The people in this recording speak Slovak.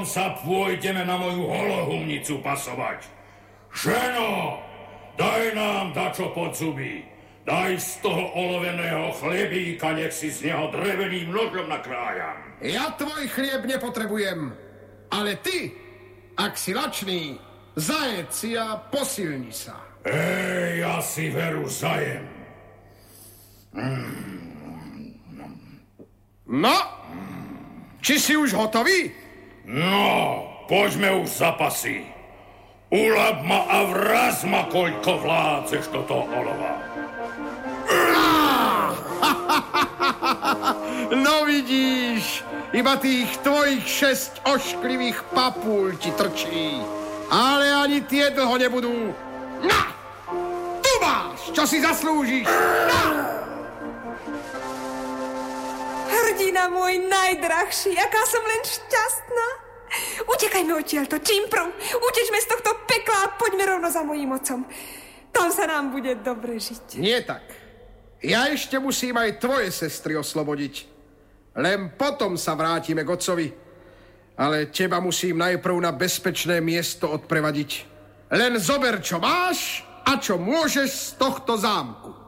sa pôjdeme na moju holohumnicu pasovať. Ženo, daj nám dačo pod zuby. Daj z toho oloveného chlebíka, nech si z neho dreveným nožom nakrájam. Ja tvoj chlieb nepotrebujem, ale ty, ak si lačný, zajed si a posilni sa. Ja si veru zajem. No, či si už hotový? No, poďme už zapasy. Ulab ma a vraz ma, koľko vládzeš do toho olova. No vidíš, iba tých tvojich 6 ošklivých papúľ ti trčí. Ale ani tie dlho nebudú. Na! Tu máš, čo si zaslúžiš. Na! Hrdina môj najdrahší, aká som len šťastná. Utekajme odtiaľto, čím prv. Utečme z tohto pekla a poďme rovno za mojím otcom. Tam sa nám bude dobre žiť. Nie tak. Ja ešte musím aj tvoje sestry oslobodiť. Len potom sa vrátime k otcovi. Ale teba musím najprv na bezpečné miesto odprevadiť. Len zober, čo máš a čo môžeš z tohto zámku.